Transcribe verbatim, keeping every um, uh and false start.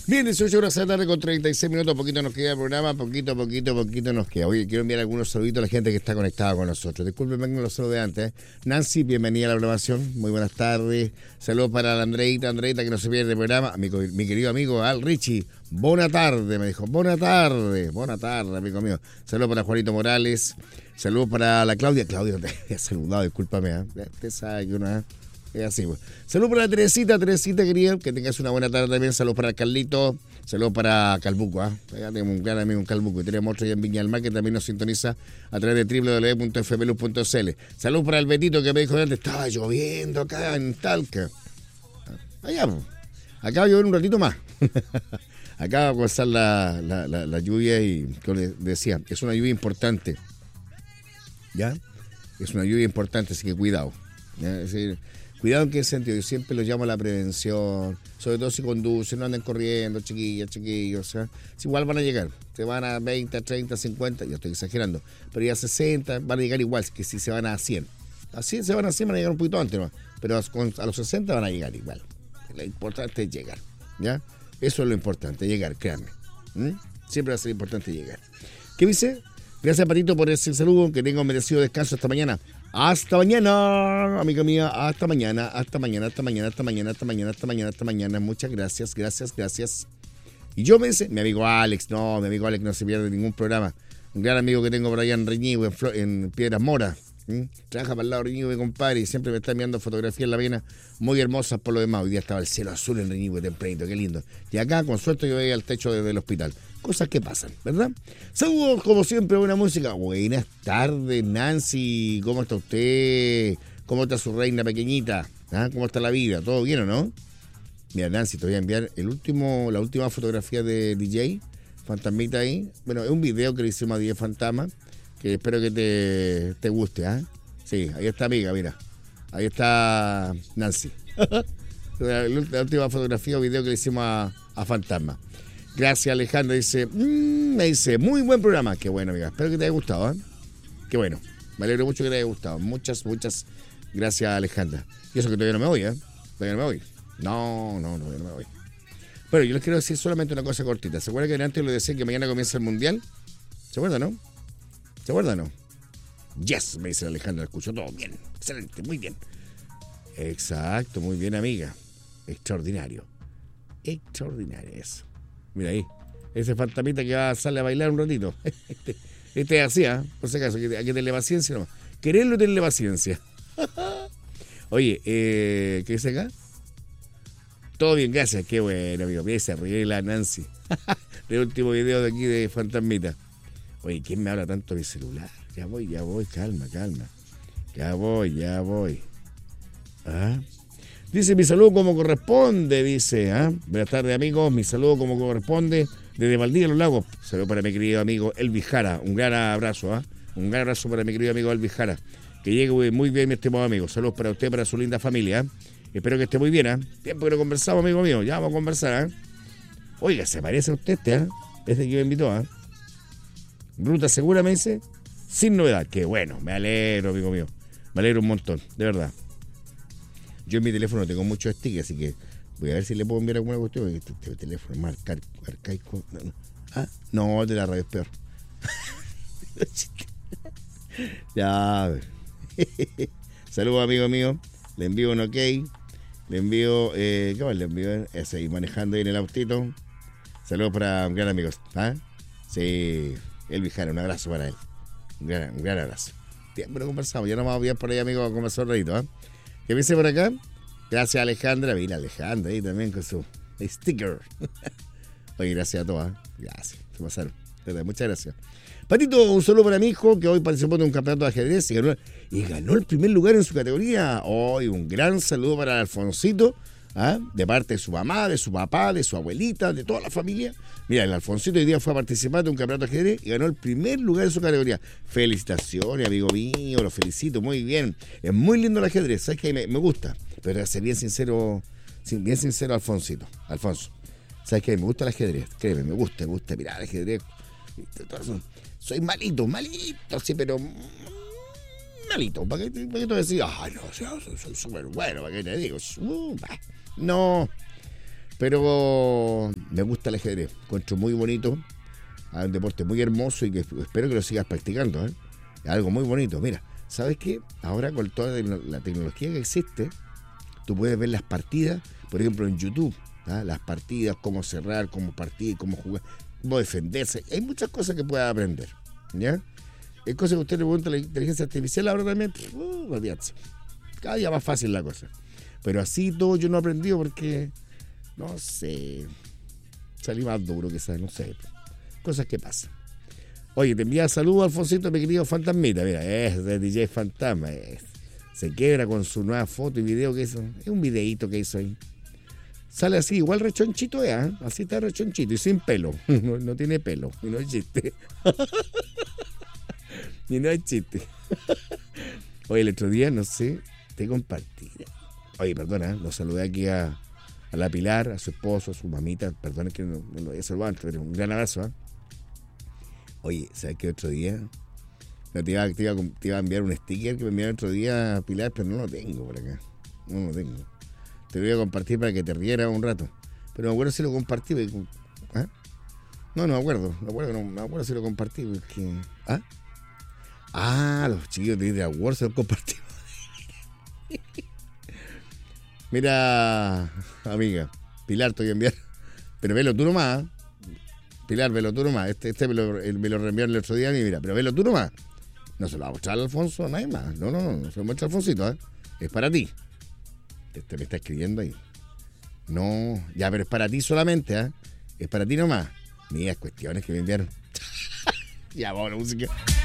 Bien, dieciocho horas de la tarde con treinta y seis minutos, poquito nos queda el programa, poquito, poquito, poquito nos queda. Oye, quiero enviar algunos saluditos a la gente que está conectada con nosotros. Disculpen, vengo los saludos de antes. ¿eh? Nancy, bienvenida a la programación, muy buenas tardes. Saludos para la Andreita, Andreita que no se pierde el programa. Mi, mi querido amigo Al Richie, buena tarde, me dijo, buena tarde, buena tarde, amigo mío. Saludos para Juanito Morales, saludos para la Claudia. Claudia, no te había saludado, discúlpame, ¿eh? Usted sabe que una... Es así, pues. Saludos para Teresita, Teresita querida, que tengas una buena tarde también. Saludos para Carlito, saludos para Calbuco, ¿ah? ¿eh? Allá tenemos un gran amigo en Calbuco y tenemos otro allá en Viña del Mar que también nos sintoniza a través de doble u doble u doble u punto f p l u punto c l. Saludos para el Betito que me dijo antes, estaba lloviendo acá en Talca. Allá, pues. Acá va a llover un ratito más. Acá va a comenzar la, la, la, la lluvia y, como les decía, es una lluvia importante. ¿Ya? Es una lluvia importante, así que cuidado. ¿Ya? Es decir, cuidado en qué sentido, yo siempre los llamo a la prevención, sobre todo si conducen, no anden corriendo, chiquillas, chiquillos, o sea, si igual van a llegar, se van a veinte, treinta, cincuenta, yo estoy exagerando, pero ya a sesenta van a llegar igual que si se van a cien. A cien se van a cien, van a llegar un poquito antes, ¿no? Pero a, a los sesenta van a llegar igual. Lo importante es llegar, ¿ya? Eso es lo importante, llegar, créanme. ¿Mm? Siempre va a ser importante llegar. ¿Qué dice? Gracias, Patito, por ese saludo, que tenga un merecido descanso esta mañana. Hasta mañana, amiga mía, hasta mañana, hasta mañana, hasta mañana, hasta mañana, hasta mañana, hasta mañana, hasta mañana. Muchas gracias, gracias, gracias. Y yo me dice, mi amigo Alex, no, mi amigo Alex no se pierde ningún programa. Un gran amigo que tengo por allá en Reñigo, en, Flo- en Piedras Mora. ¿Mm? Trabaja para el lado de Reñigo, mi compadre, y siempre me está enviando fotografías en la vena muy hermosas por lo demás. Hoy día estaba el cielo azul en Reñigo tempranito, qué lindo. Y acá, con suerte, yo veía al techo desde el hospital. Cosas que pasan, ¿verdad? Saludos, como siempre, buena música. Buenas tardes, Nancy. ¿Cómo está usted? ¿Cómo está su reina pequeñita? ¿Ah? ¿Cómo está la vida? ¿Todo bien o no? Mira, Nancy, te voy a enviar el último, la última fotografía de D J, Fantasmita ahí. Bueno, es un video que le hicimos a D J Fantasma, que espero que te, te guste, ¿ah? ¿eh? Sí, ahí está, amiga, mira. Ahí está Nancy. la, la última fotografía o video que le hicimos a, a Fantasma. Gracias, Alejandra. Dice, mmm, me dice, muy buen programa. Qué bueno, amiga. Espero que te haya gustado, ¿eh? Qué bueno. Me alegro mucho que te haya gustado. Muchas, muchas gracias, Alejandra. Y eso que todavía no me voy, ¿eh? Todavía no me voy. No, no, no, todavía no me voy. Bueno, yo les quiero decir solamente una cosa cortita. ¿Se acuerdan que antes les decía que mañana comienza el Mundial? ¿Se acuerdan, no? ¿Se acuerdan, no? Yes, me dice Alejandra. Escucho todo bien. Excelente, muy bien. Exacto, muy bien, amiga. Extraordinario. Extraordinario eso. Mira ahí, ese fantasmita que va a salir a bailar un ratito. Este, este es así, ¿eh? Por si acaso, hay que tenerle paciencia nomás. Quererlo y tenerle paciencia. Oye, eh, ¿qué dice acá? Todo bien, gracias. Qué bueno, amigo. Mira, se ríe la Nancy. El último video de aquí de Fantasmita. Oye, ¿quién me habla tanto de mi celular? Ya voy, ya voy, calma, calma. Ya voy, ya voy. ¿Ah? Dice, mi saludo como corresponde, dice, ¿ah? Buenas tardes, amigos, mi saludo como corresponde desde Valdivia, Los Lagos. Saludo para mi querido amigo Elvis Jara, un gran abrazo, ¿ah? Un gran abrazo para mi querido amigo Elvis Jara. Que llegue muy bien, mi estimado amigo. Saludos para usted, para su linda familia, ¿eh? Espero que esté muy bien, ¿ah? ¿eh? Tiempo que no conversamos, amigo mío, ya vamos a conversar, ¿eh? Oiga, se parece a usted este, ¿ah? ¿eh? Este que me invitó, ¿ah? ¿eh? Ruta segura, me dice, sin novedad. Qué bueno, me alegro, amigo mío. Me alegro un montón, de verdad. Yo en mi teléfono tengo muchos stickers, así que voy a ver si le puedo enviar alguna cuestión. Este, este teléfono es más arca- arcaico. No, no. Ah, no, de la radio es peor. Ya, a ver. Saludos, amigo mío. Le envío un ok. Le envío, eh, ¿qué más le envío? Ese ahí manejando ahí en el autito. Saludos para un gran amigo. ¿Ah? Sí, Elvis Jara, un abrazo para él. Un gran, un gran abrazo. Tiempo no conversamos, ya nos vamos a enviar por ahí, amigo, a conversar un ratito, ¿ah? ¿eh? ¿Qué me dice por acá? Gracias, Alejandra. Mira, Alejandra ahí también con su sticker. Oye, gracias a todas. Gracias, se pasaron. Muchas gracias. Patito, un saludo para mi hijo que hoy participó de un campeonato de ajedrez y ganó, y ganó el primer lugar en su categoría. Hoy un gran saludo para Alfonsito, ¿ah? De parte de su mamá, de su papá, de su abuelita, de toda la familia. Mira, el Alfonsito hoy día fue a participar de un campeonato de ajedrez y ganó el primer lugar en su categoría. Felicitaciones, amigo mío, lo felicito, muy bien. Es muy lindo el ajedrez, ¿sabes qué? Me, me gusta, pero para ser bien sincero, bien sincero, Alfonsito, Alfonso. ¿Sabes qué? Me gusta el ajedrez, créeme, me gusta, me gusta mirar el ajedrez. Soy malito, malito, sí, pero malito. ¿Para qué, para qué te decís? Ay, no, soy súper bueno, ¿para qué te digo? Uh, no, Pero me gusta el ajedrez, encuentro muy bonito, es un deporte muy hermoso y que espero que lo sigas practicando, ¿eh? Es algo muy bonito. Mira, ¿sabes qué? Ahora con toda la tecnología que existe, tú puedes ver las partidas, por ejemplo en YouTube, ¿ah? Las partidas, cómo cerrar, cómo partir, cómo jugar, cómo defenderse. Hay muchas cosas que puedes aprender, ¿ya? Es cosa que usted le pregunta a la inteligencia artificial ahora también, uh, olvídate. Cada día más fácil la cosa. Pero así todo yo no he aprendido porque, no sé, salí más duro que esa, no sé. Cosas que pasan. Oye, te envía saludos, Alfonsito, mi querido Fantasmita. Mira, es de D J Fantasma. Es. Se quebra con su nueva foto y video que hizo. Es un videíto que hizo ahí. Sale así, igual rechonchito, ¿eh? Así está rechonchito y sin pelo. No, no tiene pelo. Y no es chiste. Y no es chiste. Oye, el otro día, no sé, te compartí. Oye, perdona, lo saludé aquí a, a la Pilar, a su esposo, a su mamita. Perdona que no, no lo había saludado antes, pero un gran abrazo, ¿eh? Oye, ¿sabes qué otro día? No, te, iba, te, iba, te iba a enviar un sticker que me enviaron otro día, Pilar, pero no lo tengo por acá. No lo tengo. Te lo voy a compartir para que te rieras un rato. Pero no me acuerdo si lo compartí. ¿Ah? No, no me acuerdo. No me acuerdo, no, no me acuerdo si lo compartí. Porque... ¿Ah? Ah, los chiquillos de The Awards se lo compartimos. Mira, amiga, Pilar, te voy a enviar. Pero velo tú nomás. Pilar, velo tú nomás. Este, este me, lo, me lo reenviaron el otro día y mira, pero velo tú nomás. No se lo va a mostrar a Alfonso a nadie más. No, no, no, no se lo muestra a Alfonsito, ¿eh? Es para ti. Este me está escribiendo ahí. No, ya, pero es para ti solamente, ¿eh? Es para ti nomás. Mías cuestiones que me enviaron. Ya, vamos a la música.